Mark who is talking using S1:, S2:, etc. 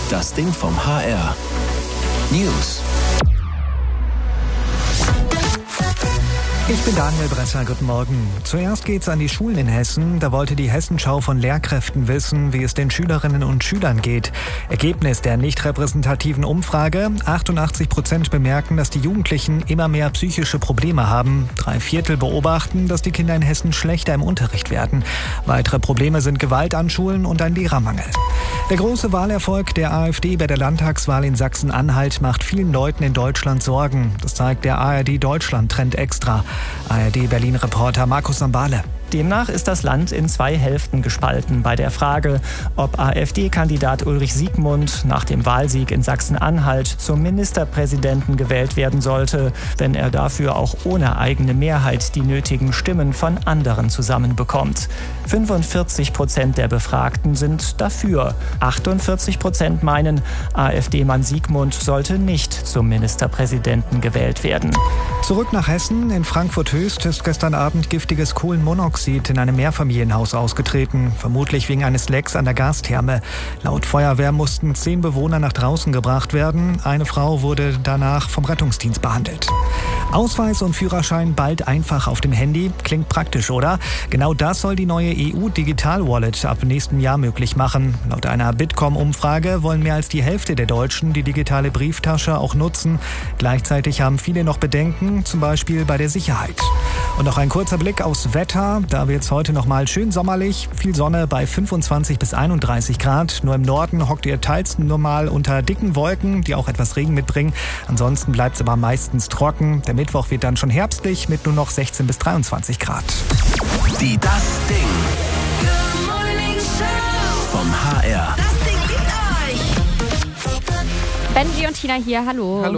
S1: Das Ding vom HR. News.
S2: Ich bin Daniel Bresser, guten Morgen. Zuerst geht's an die Schulen in Hessen. Da wollte die Hessenschau von Lehrkräften wissen, wie es den Schülerinnen und Schülern geht. Ergebnis der nicht repräsentativen Umfrage: 88% bemerken, dass die Jugendlichen immer mehr psychische Probleme haben. 3/4 beobachten, dass die Kinder in Hessen schlechter im Unterricht werden. Weitere Probleme sind Gewalt an Schulen und ein Lehrermangel. Der große Wahlerfolg der AfD bei der Landtagswahl in Sachsen-Anhalt macht vielen Leuten in Deutschland Sorgen. Das zeigt der ARD-Deutschland-Trend extra. ARD-Berlin-Reporter Markus Sambale.
S3: Demnach ist das Land in 2 Hälften gespalten bei der Frage, ob AfD-Kandidat Ulrich Siegmund nach dem Wahlsieg in Sachsen-Anhalt zum Ministerpräsidenten gewählt werden sollte, wenn er dafür auch ohne eigene Mehrheit die nötigen Stimmen von anderen zusammenbekommt. 45% der Befragten sind dafür. 48% meinen, AfD-Mann Siegmund sollte nicht zum Ministerpräsidenten gewählt werden.
S2: Zurück nach Hessen. In Frankfurt-Höchst ist gestern Abend giftiges Kohlenmonoxid in einem Mehrfamilienhaus ausgetreten, vermutlich wegen eines Lecks an der Gastherme. Laut Feuerwehr mussten 10 Bewohner nach draußen gebracht werden. Eine Frau wurde danach vom Rettungsdienst behandelt. Ausweis und Führerschein bald einfach auf dem Handy. Klingt praktisch, oder? Genau das soll die neue EU-Digital-Wallet ab nächstem Jahr möglich machen. Laut einer Bitkom-Umfrage wollen mehr als die Hälfte der Deutschen die digitale Brieftasche auch nutzen. Gleichzeitig haben viele noch Bedenken, zum Beispiel bei der Sicherheit. Und noch ein kurzer Blick aufs Wetter. Da wird es heute noch mal schön sommerlich. Viel Sonne bei 25 bis 31 Grad. Nur im Norden hockt ihr teils normal unter dicken Wolken, die auch etwas Regen mitbringen. Ansonsten bleibt es aber meistens trocken. Der Mittwoch wird dann schon herbstlich mit nur noch 16 bis 23 Grad.
S1: Die Das Ding. Good Morning Show. Vom HR.
S4: Das Ding liebt euch. Benji und Tina hier, hallo.
S2: Hallo.